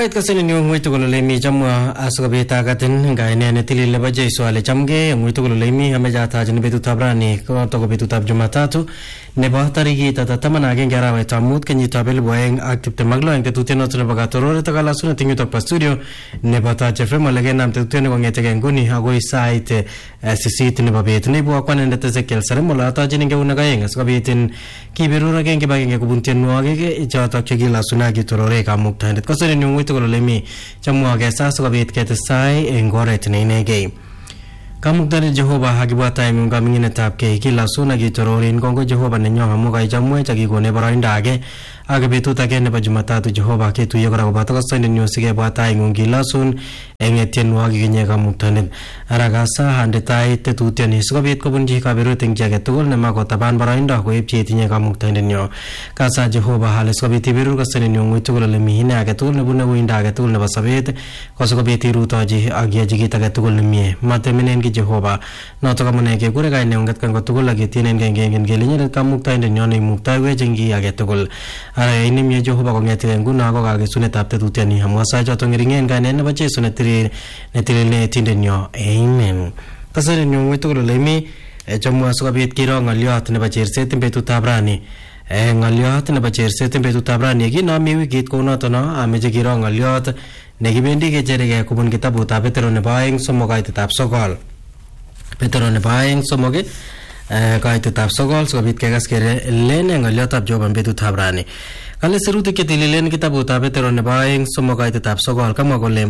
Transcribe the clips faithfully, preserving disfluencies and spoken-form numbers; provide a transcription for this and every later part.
Sait kasini ni ngwitu ko lemi jamwa asukabita katin gaine ne tilil ne baje swale jamge ngwitu ko lemi ameja ta jin betu tabrani ko to ko betu tab jumatatu ne ba tarigi tata tamana gen garawe tamut kenyi tabel boeng active te maglo en tetu teno tno baga torore ta kala sunu tingi to pa studio ne bata chefe malage nam tetu teno ngete gen guni agoi site sisit ne babet ne bo kwan ne te sekel sare mola ta jin ge unaga en asukabiten kiberura gen ge bagen ge kubunten no age ge ijata chegila suna gi torore ka mukta ne kasini ni ngwitu ko lemi jamwa ge sa asukabit ke te sai en gore tne ne ge Kamukdari Jehovah hagiba time gamingine tapke kila suna gitororin kongo Jehovah ne nyoha muga jamwe chagi gone barainda age age betu take ne bajumatatu Jehovah ke tu yogara bato ka sende nyosige bata ingungi lasun engeten wagi ginye kamuktanen aragasa hande tai te tu teni sugabet ko bunji ka beru ting jage tugol ne mago taban barainda ko epche tinye kamuktanen nyo kasa Jehovah hale sugabeti beru ka sende nyongu tugol le mihine age tugol ne bunne winda age tugol ne basabet ko sugabeti rutoji age jigi tage tugol ne mie mate menen Jehovah no to kamune ke gure ga ne ngat kan ko tugul lagi tinen gen gen gelinya kan mukta inde nyone mukta we jengi age tugul ara ini mi Jehovah ko ngete nguna ko ga sune tapte tuteni hamwa sa jo to ngringen ga ne ne bache sune tri ne tri ne tinde nyo amen kasare nyo we tugul le mi jamwa so bit kiro ngaliat ne bache se tembe tu tabrani e ngaliat ne bache se tembe tu tabrani gi na mi wi git ko na to na ame je kiro ngaliat ne gi bendi ge jere ge kubun kitabu ta petro ne baeng somoga ite tap sokol Petro ne baeng somoge kai tu tap sogol so bit kegas kere lene ngaliot ap joban betu thabrani kale serute ke dililen kitabu ta Petro ne baeng somoga ite tap sogol kama golem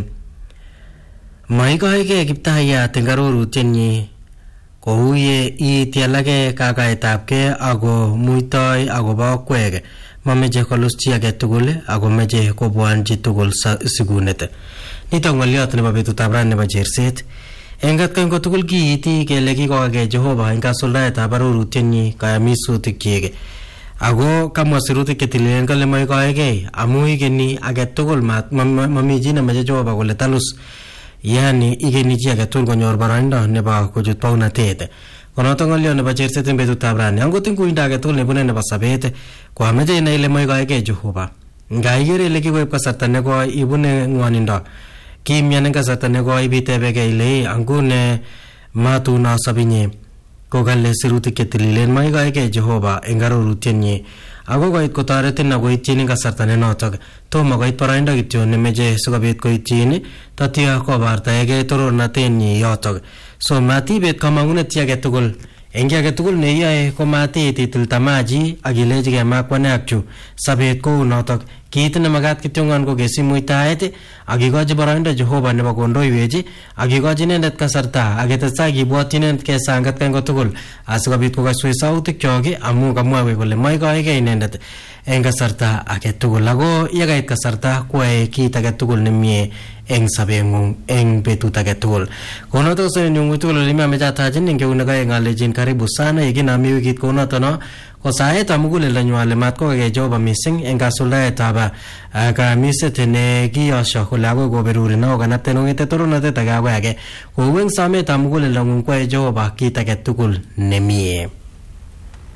mai kai ke kipta ya tengaro rutenyi ko huye i tialage ka ka etap ke ago muitoi ago ba kwege mameje kolus chia ke tugule ago meje ko buan ji tugul sigunete nito ngaliot ne betu thabrani ne bajerset Engat kan ko tugul gi iti ke legi ko ge Jehovah inka sulda ta baru tenyi ka misu tikege ago kamwa siruti ke tilen kale mai ko ge amui ge ni age tugul mat mami jina maje Jehovah ko le talus yani ige ni ji age tugul ko nyor baranda ne ba ko jut pauna tete kono to ngalio ne ba jerse tembe tu tabrani ango tin ku inda age tugul ne bune ne basabete ko amaje ne le mai ko ge Jehovah ngai gere legi ko ka satane ko ibune ngwaninda Kimyan ka satane ko ibite bege ile angune matu na sabinye ko galle siruti ke tililen mai ga ke Jehovah engaro rutenye ago ga ko tarete na go itini ka satane no to to ma ga parainda gityo ne meje sugabet ko itini tatia ko barta ege toror na tenni yoto so mati bet kamangune tia ge tugul engya ge tugul ne yae ko mati titil tamaji agileji ge makwane akchu sabet ko no to Kitne magat kityongan ko gesi muitaete agigoje baranda Jehovah ne bagondo iweji agigoje nendet kasarta ageta sagi botinen ke sangat kan gotugul asugabit ko gaswe sauti kyoge amu gamwa we gole mai ga ge nendet enga sarta agetugul lago yagait kasarta ko e kita getugul ne mie eng sabengung eng betu tagetugul kono to se nyungu tugul lima meja tajin nge unaga ngale jin karibu sana yegi nami git kono to no ko sae tamugule la nyale mat ko ge Jehovah missing enga sulda taba aga misete ne gi asha ko lago go beruri no ga natte no ngete toro nate taga ga ge ko wen same tamugule la ngun ko Jehovah kita getugul ne mie